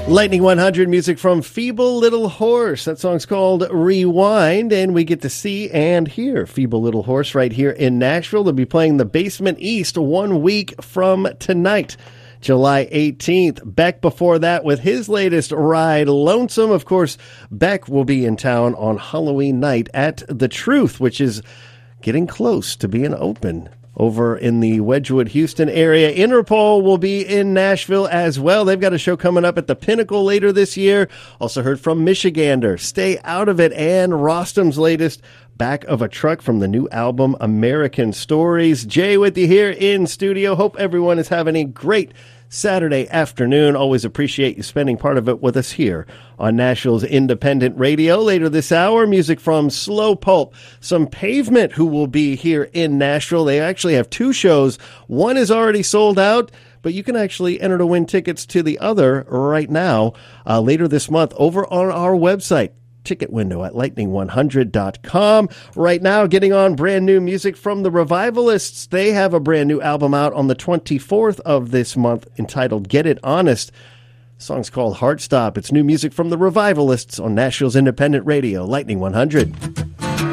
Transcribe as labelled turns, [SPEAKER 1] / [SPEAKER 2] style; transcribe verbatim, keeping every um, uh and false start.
[SPEAKER 1] Lightning one hundred, music from Feeble Little Horse. That song's called Rewind, and we get to see and hear Feeble Little Horse right here in Nashville. They'll be playing the Basement East one week from tonight, July eighteenth. Beck before that with his latest Ride Lonesome. Of course, Beck will be in town on Halloween night at The Truth, which is getting close to being open over in the Wedgwood, Houston area. Interpol will be in Nashville as well. They've got a show coming up at the Pinnacle later this year. Also heard from Michigander, Stay Out of It, and Rostam's latest, Back of a Truck, from the new album American Stories. Jay with you here in studio. Hope everyone is having a great Saturday afternoon. Always appreciate you spending part of it with us here on Nashville's Independent Radio. Later this hour, music from Slow Pulp, some Pavement, who will be here in Nashville. They actually have two shows. One is already sold out, but you can actually enter to win tickets to the other right now, uh, later this month, over on our website. Ticket window at lightning one hundred dot com. Right now, getting on brand new music from the Revivalists. They have a brand new album out on the twenty-fourth of this month entitled Get It Honest. The song's called Heartstop. It's new music from the Revivalists on Nashville's Independent Radio, Lightning one hundred.